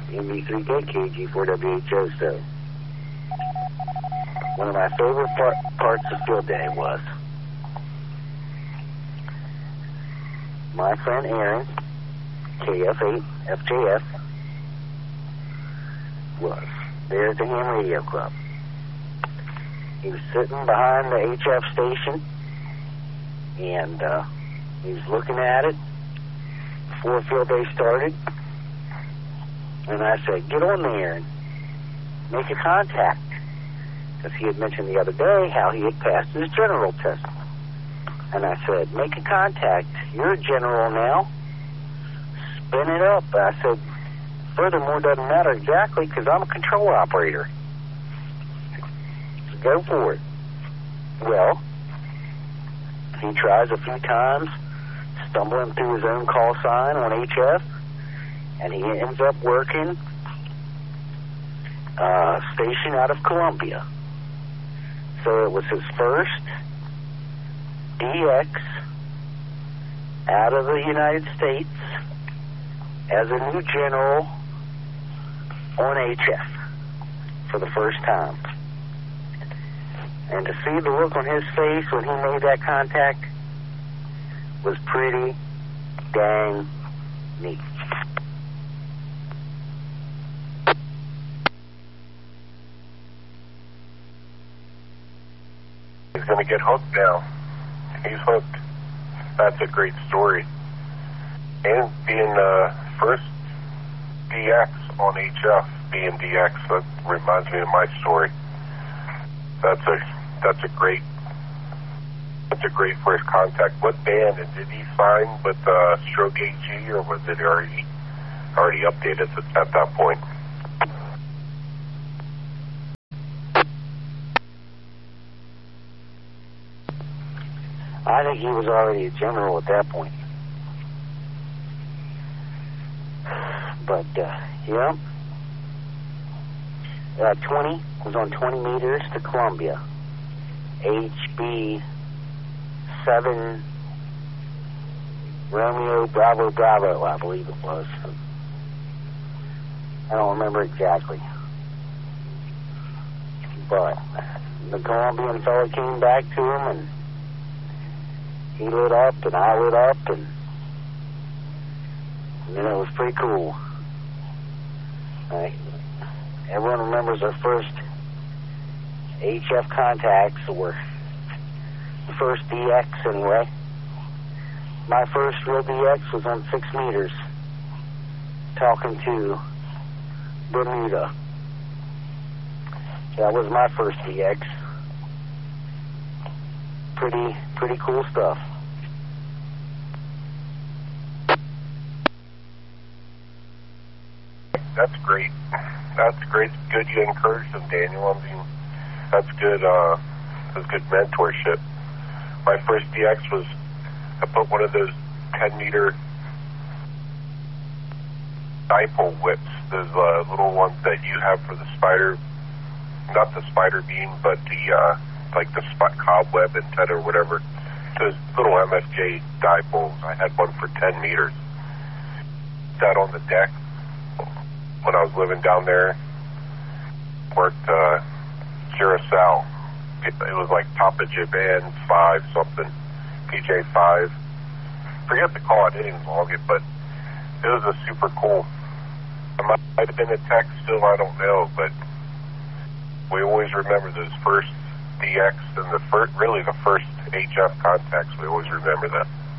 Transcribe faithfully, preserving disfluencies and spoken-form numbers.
M V three K K G four W H O. So one of my favorite par parts of field day was my friend Aaron, K F eight F J F, was there at the Ham Radio Club. He was sitting behind the H F station, and uh, he was looking at it before field day started. And I said, get on there and make a contact. Because he had mentioned the other day how he had passed his general test. And I said, make a contact. You're a general now. Spin it up. I said, furthermore, it doesn't matter exactly because I'm a control operator. So go for it. Well, he tries a few times, stumbling through his own call sign on H F, and he ends up working uh, station out of Columbia. So it was his first D X out of the United States as a new general on H F for the first time. And to see the look on his face when he made that contact was pretty dang neat. He's going to get hooked now. He's hooked. That's a great story. And being uh, first D X on H F, being D X, that reminds me of my story. That's a that's a great that's a great first contact. What band? And did he sign with uh, Stroke A G, or was it already already updated at, at that point? I think he was already a general at that point. But, uh, yeah. Uh, twenty was on twenty meters to Columbia. H B seven Romeo Bravo Bravo, I believe it was. I don't remember exactly. But the Colombian fellow came back to him, and he lit up, and I lit up, and, and then it was pretty cool. Right. Everyone remembers their first H F contacts, or the first D X anyway. My first real D X was on six meters, talking to Bermuda. That was my first D X. Pretty, pretty cool stuff. That's great. That's great. Good you encouraged them, Daniel. I mean, that's good. Uh, that's good mentorship. My first D X was I put one of those ten meter dipole whips, those uh, little ones that you have for the spider, not the spider beam, but the uh, like the spot cobweb antenna or whatever. Those little M F J dipoles. I had one for ten meters. That on the deck. When I was living down there, worked uh, Curacao. It, it was like Papa Japan five something, P J five. Forget the call, I didn't even log it, but it was a super cool. I might, might have been a tech still, I don't know, but we always remember those first D X and the first, really the first H F contacts. We always remember that.